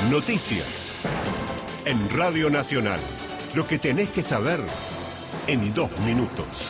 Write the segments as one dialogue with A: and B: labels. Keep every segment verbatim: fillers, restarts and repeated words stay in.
A: Noticias. En Radio Nacional. Lo que tenés que saber en dos minutos.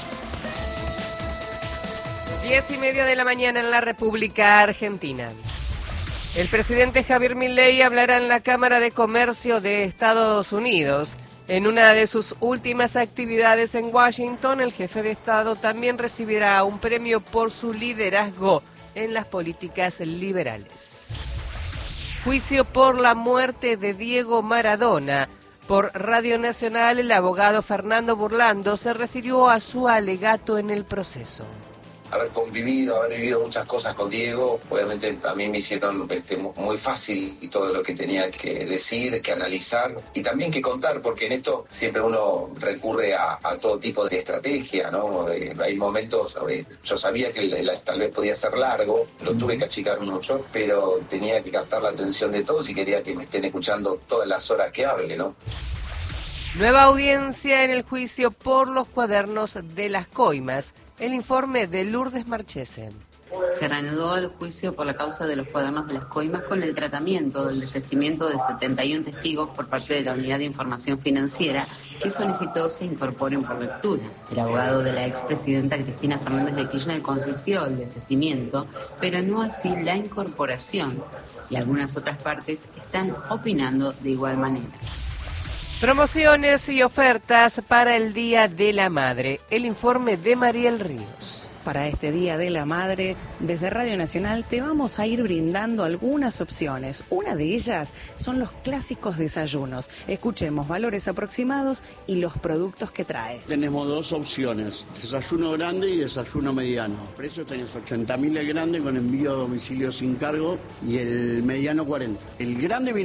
B: Diez y media de la mañana en la República Argentina. El presidente Javier Milei hablará en la Cámara de Comercio de Estados Unidos. En una de sus últimas actividades en Washington, el jefe de Estado también recibirá un premio por su liderazgo en las políticas liberales. Juicio por la muerte de Diego Maradona. Por Radio Nacional, el abogado Fernando Burlando se refirió a su alegato en el proceso.
C: Haber convivido, haber vivido muchas cosas con Diego, obviamente a mí me hicieron este, muy fácil y todo lo que tenía que decir, que analizar y también que contar, porque en esto siempre uno recurre a, a todo tipo de estrategia, ¿no? Eh, hay momentos, eh, yo sabía que el, el, tal vez podía ser largo, lo tuve que achicar mucho, pero tenía que captar la atención de todos y quería que me estén escuchando todas las horas que hable, ¿no?
B: Nueva audiencia en el juicio por los cuadernos de las coimas. El informe de Lourdes Marchese.
D: Se reanudó el juicio por la causa de los cuadernos de las coimas con el tratamiento del desistimiento de setenta y uno testigos por parte de la Unidad de Información Financiera, que solicitó se incorporen por lectura. El abogado de la expresidenta Cristina Fernández de Kirchner consistió el desistimiento, pero no así la incorporación, y algunas otras partes están opinando de igual manera.
B: Promociones y ofertas para el Día de la Madre. El informe de Mariel Ríos.
E: Para este Día de la Madre, desde Radio Nacional te vamos a ir brindando algunas opciones. Una de ellas son los clásicos desayunos. Escuchemos valores aproximados y los productos que trae.
F: Tenemos dos opciones, desayuno grande y desayuno mediano. Precio tenés ochenta mil el grande con envío a domicilio sin cargo y el mediano cuarenta. El grande viene